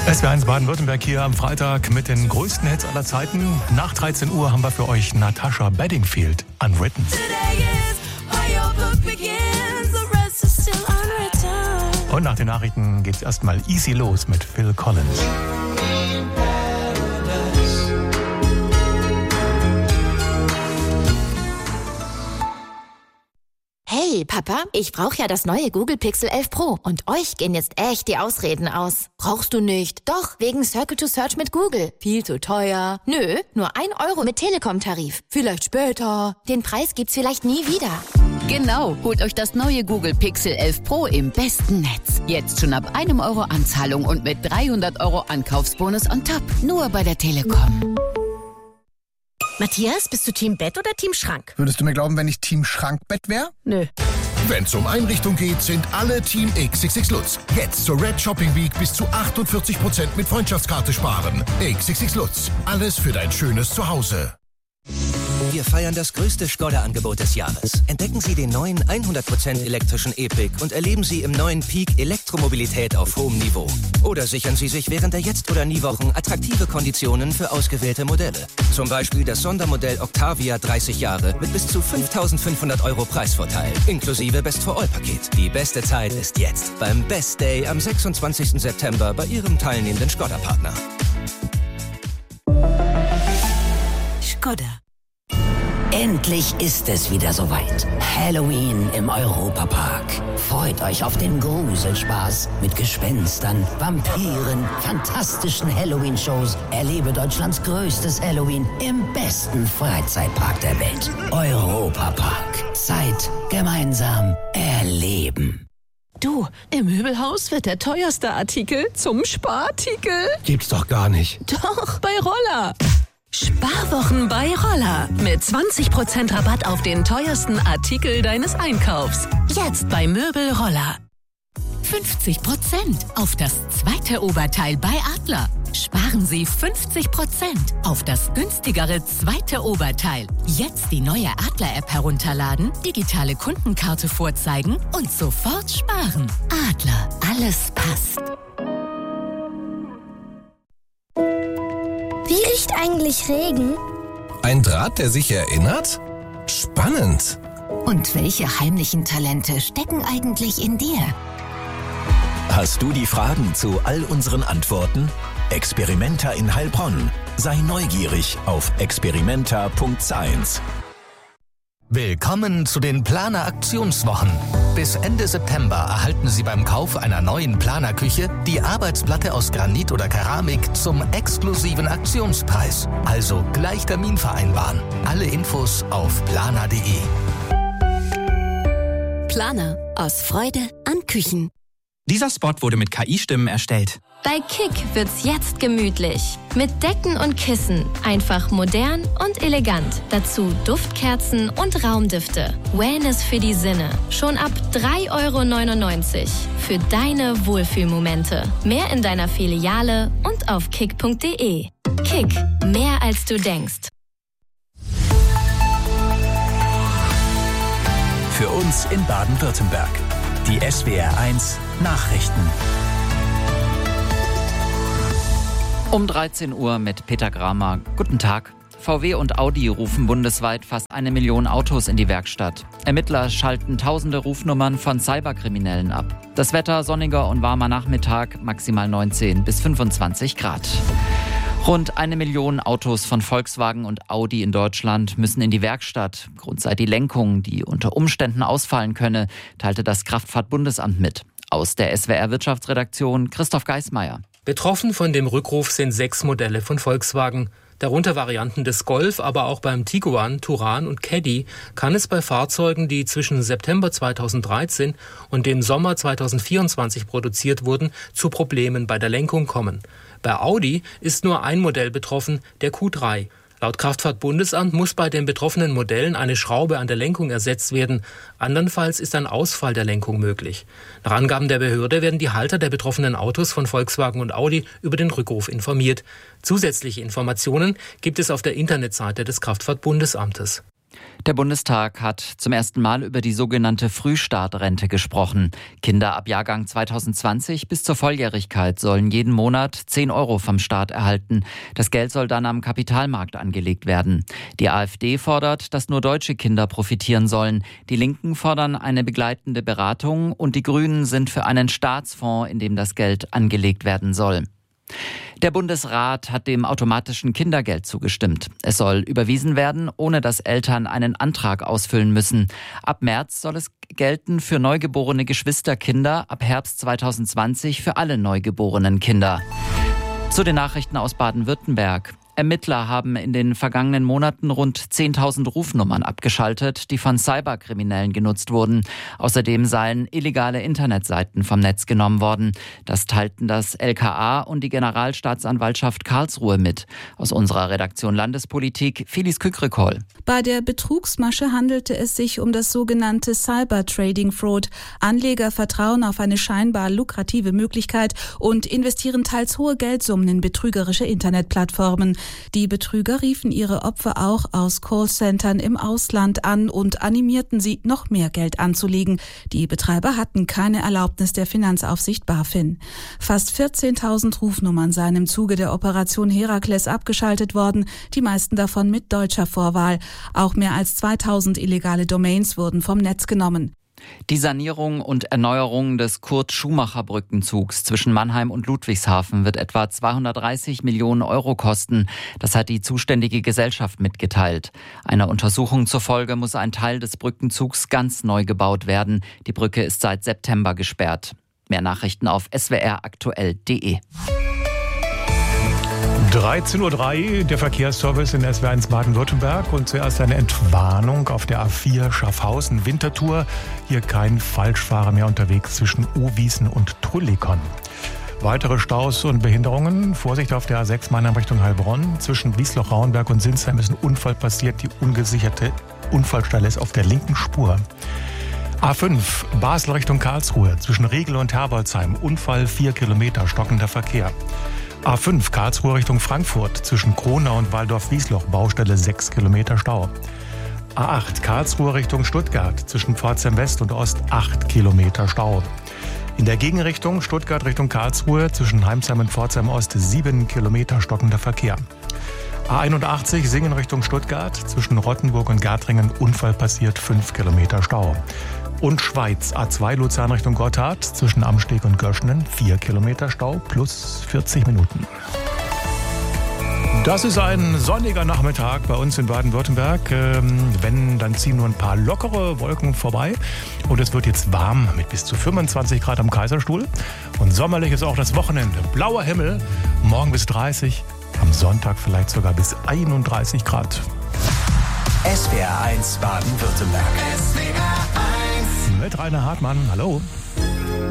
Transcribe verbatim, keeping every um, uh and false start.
S W R eins Baden-Württemberg hier am Freitag mit den größten Hits aller Zeiten. Nach dreizehn Uhr haben wir für euch Natasha Bedingfield, Unwritten. Und nach den Nachrichten geht's erstmal easy los mit Phil Collins. Hey Papa, ich brauche ja das neue Google Pixel elf Pro und euch gehen jetzt echt die Ausreden aus. Brauchst du nicht? Doch, wegen Circle to Search mit Google. Viel zu teuer. Nö, nur ein Euro mit Telekom-Tarif. Vielleicht später. Den Preis gibt's vielleicht nie wieder. Genau, holt euch das neue Google Pixel elf Pro im besten Netz. Jetzt schon ab einem Euro Anzahlung und mit dreihundert Euro Ankaufsbonus on top. Nur bei der Telekom. Matthias, bist du Team Bett oder Team Schrank? Würdest du mir glauben, wenn ich Team Schrankbett wäre? Nö. Wenn's um Einrichtung geht, sind alle Team X X X Lutz. Jetzt zur Red Shopping Week bis zu achtundvierzig Prozent mit Freundschaftskarte sparen. X X X Lutz. Alles für dein schönes Zuhause. Wir feiern das größte Skoda-Angebot des Jahres. Entdecken Sie den neuen hundert Prozent elektrischen E-Pick und erleben Sie im neuen Peak Elektromobilität auf hohem Niveau. Oder sichern Sie sich während der Jetzt- oder Nie-Wochen attraktive Konditionen für ausgewählte Modelle. Zum Beispiel das Sondermodell Octavia dreißig Jahre mit bis zu fünftausendfünfhundert Euro Preisvorteil, inklusive Best-for-All-Paket. Die beste Zeit ist jetzt beim Best Day am sechsundzwanzigsten September bei Ihrem teilnehmenden Skoda-Partner. Skoda. Endlich ist es wieder soweit. Halloween im Europapark. Freut euch auf den Gruselspaß mit Gespenstern, Vampiren, fantastischen Halloween-Shows. Erlebe Deutschlands größtes Halloween im besten Freizeitpark der Welt. Europapark. Zeit gemeinsam erleben. Du, im Möbelhaus wird der teuerste Artikel zum Sparartikel. Gibt's doch gar nicht. Doch, bei Roller. Sparwochen bei Roller. Mit zwanzig Prozent Rabatt auf den teuersten Artikel deines Einkaufs. Jetzt bei Möbel Roller. fünfzig Prozent auf das zweite Oberteil bei Adler. Sparen Sie fünfzig Prozent auf das günstigere zweite Oberteil. Jetzt die neue Adler-App herunterladen, digitale Kundenkarte vorzeigen und sofort sparen. Adler, alles passt. Wie riecht eigentlich Regen? Ein Draht, der sich erinnert? Spannend. Und welche heimlichen Talente stecken eigentlich in dir? Hast du die Fragen zu all unseren Antworten? Experimenta in Heilbronn. Sei neugierig auf experimenta punkt science. Willkommen zu den Planer Aktionswochen. Bis Ende September erhalten Sie beim Kauf einer neuen Planerküche die Arbeitsplatte aus Granit oder Keramik zum exklusiven Aktionspreis. Also gleich Termin vereinbaren. Alle Infos auf planer punkt de. Planer. Aus Freude an Küchen. Dieser Spot wurde mit K I-Stimmen erstellt. Bei Kick wird's jetzt gemütlich. Mit Decken und Kissen. Einfach modern und elegant. Dazu Duftkerzen und Raumdüfte. Wellness für die Sinne. Schon ab drei Euro neunundneunzig. Für deine Wohlfühlmomente. Mehr in deiner Filiale und auf kick punkt de. Kick. Mehr als du denkst. Für uns in Baden-Württemberg. Die S W R eins Nachrichten. Um dreizehn Uhr mit Peter Gramer. Guten Tag. V W und Audi rufen bundesweit fast eine Million Autos in die Werkstatt. Ermittler schalten tausende Rufnummern von Cyberkriminellen ab. Das Wetter sonniger und warmer Nachmittag, maximal neunzehn bis fünfundzwanzig Grad. Rund eine Million Autos von Volkswagen und Audi in Deutschland müssen in die Werkstatt. Grund sei die Lenkung, die unter Umständen ausfallen könne, teilte das Kraftfahrtbundesamt mit. Aus der S W R-Wirtschaftsredaktion Christoph Geismeier. Betroffen von dem Rückruf sind sechs Modelle von Volkswagen. Darunter Varianten des Golf, aber auch beim Tiguan, Touran und Caddy kann es bei Fahrzeugen, die zwischen September zweitausenddreizehn und dem Sommer zweitausendvierundzwanzig produziert wurden, zu Problemen bei der Lenkung kommen. Bei Audi ist nur ein Modell betroffen, der Q drei. Laut Kraftfahrtbundesamt muss bei den betroffenen Modellen eine Schraube an der Lenkung ersetzt werden. Andernfalls ist ein Ausfall der Lenkung möglich. Nach Angaben der Behörde werden die Halter der betroffenen Autos von Volkswagen und Audi über den Rückruf informiert. Zusätzliche Informationen gibt es auf der Internetseite des Kraftfahrtbundesamtes. Der Bundestag hat zum ersten Mal über die sogenannte Frühstartrente gesprochen. Kinder ab Jahrgang zweitausendzwanzig bis zur Volljährigkeit sollen jeden Monat zehn Euro vom Staat erhalten. Das Geld soll dann am Kapitalmarkt angelegt werden. Die AfD fordert, dass nur deutsche Kinder profitieren sollen. Die Linken fordern eine begleitende Beratung und die Grünen sind für einen Staatsfonds, in dem das Geld angelegt werden soll. Der Bundesrat hat dem automatischen Kindergeld zugestimmt. Es soll überwiesen werden, ohne dass Eltern einen Antrag ausfüllen müssen. Ab März soll es gelten für neugeborene Geschwisterkinder, ab Herbst zweitausendzwanzig für alle neugeborenen Kinder. Zu den Nachrichten aus Baden-Württemberg. Ermittler haben in den vergangenen Monaten rund zehntausend Rufnummern abgeschaltet, die von Cyberkriminellen genutzt wurden. Außerdem seien illegale Internetseiten vom Netz genommen worden. Das teilten das L K A und die Generalstaatsanwaltschaft Karlsruhe mit. Aus unserer Redaktion Landespolitik, Felice Kükrikoll. Bei der Betrugsmasche handelte es sich um das sogenannte Cyber-Trading-Fraud. Anleger vertrauen auf eine scheinbar lukrative Möglichkeit und investieren teils hohe Geldsummen in betrügerische Internetplattformen. Die Betrüger riefen ihre Opfer auch aus Callcentern im Ausland an und animierten sie, noch mehr Geld anzulegen. Die Betreiber hatten keine Erlaubnis der Finanzaufsicht BaFin. Fast vierzehntausend Rufnummern seien im Zuge der Operation Herakles abgeschaltet worden, die meisten davon mit deutscher Vorwahl. Auch mehr als zweitausend illegale Domains wurden vom Netz genommen. Die Sanierung und Erneuerung des Kurt-Schumacher-Brückenzugs zwischen Mannheim und Ludwigshafen wird etwa zweihundertdreißig Millionen Euro kosten. Das hat die zuständige Gesellschaft mitgeteilt. Einer Untersuchung zufolge muss ein Teil des Brückenzugs ganz neu gebaut werden. Die Brücke ist seit September gesperrt. Mehr Nachrichten auf s w r aktuell punkt d e. dreizehn Uhr drei, der Verkehrsservice in S W R eins Baden-Württemberg und zuerst eine Entwarnung auf der A vier Schaffhausen-Winterthur. Hier kein Falschfahrer mehr unterwegs zwischen Uwiesen und Trullikon. Weitere Staus und Behinderungen. Vorsicht auf der A sechs Mannheim Richtung Heilbronn. Zwischen Wiesloch-Rauenberg und Sinsheim ist ein Unfall passiert. Die ungesicherte Unfallstelle ist auf der linken Spur. A fünf Basel Richtung Karlsruhe. Zwischen Riegel und Herbolzheim. Unfall vier Kilometer, stockender Verkehr. A fünf Karlsruhe Richtung Frankfurt, zwischen Kronau und Waldorf-Wiesloch, Baustelle sechs Kilometer Stau. A acht Karlsruhe Richtung Stuttgart, zwischen Pforzheim West und Ost acht Kilometer Stau. In der Gegenrichtung Stuttgart Richtung Karlsruhe, zwischen Heimsheim und Pforzheim Ost sieben Kilometer stockender Verkehr. A einundachtzig Singen Richtung Stuttgart, zwischen Rottenburg und Gartringen, Unfall passiert fünf Kilometer Stau. Und Schweiz, A zwei Luzern Richtung Gotthard, zwischen Amsteg und Göschenen, vier Kilometer Stau plus vierzig Minuten. Das ist ein sonniger Nachmittag bei uns in Baden-Württemberg. Wenn, dann ziehen nur ein paar lockere Wolken vorbei. Und es wird jetzt warm mit bis zu fünfundzwanzig Grad am Kaiserstuhl. Und sommerlich ist auch das Wochenende. Blauer Himmel, morgen bis dreißig, am Sonntag vielleicht sogar bis einunddreißig Grad. S W R eins Baden-Württemberg. Mit Rainer Hartmann, hallo.